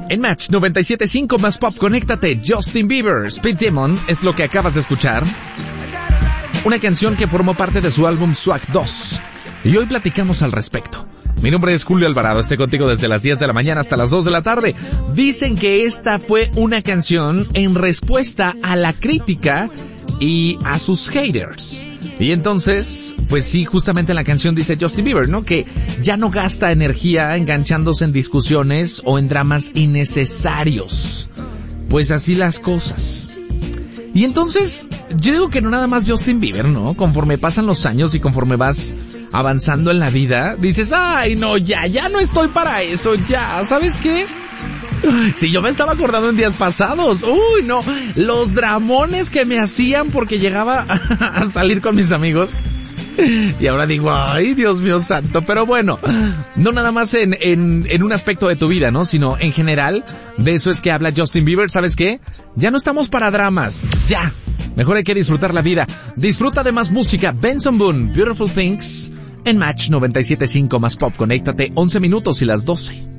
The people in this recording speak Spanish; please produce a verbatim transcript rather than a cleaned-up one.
En Match noventa y siete punto cinco más pop, conéctate. Justin Bieber, Speed Demon, es lo que acabas de escuchar. Una canción que formó parte de su álbum Swag dos. Y hoy platicamos al respecto. Mi nombre es Julio Alvarado, estoy contigo desde las diez de la mañana hasta las dos de la tarde. Dicen que esta fue una canción en respuesta a la crítica y a sus haters. Y entonces, pues sí, justamente en la canción dice Justin Bieber, ¿no? Que ya no gasta energía enganchándose en discusiones o en dramas innecesarios. Pues así las cosas. Y entonces, yo digo que no nada más Justin Bieber, ¿no? Conforme pasan los años y conforme vas avanzando en la vida, dices, ay, no, ya, ya no estoy para eso, ya, ¿sabes qué? Si yo me estaba acordando en días pasados, uy, no, los dramones que me hacían porque llegaba a salir con mis amigos. Y ahora digo, ay, Dios mío santo, pero bueno, no nada más en, en, en un aspecto de tu vida, ¿no? Sino en general, de eso es que habla Justin Bieber, ¿sabes qué? Ya no estamos para dramas, ya, mejor hay que disfrutar la vida. Disfruta de más música, Benson Boone, Beautiful Things, en Match noventa y siete punto cinco más pop, conéctate, once minutos y las doce.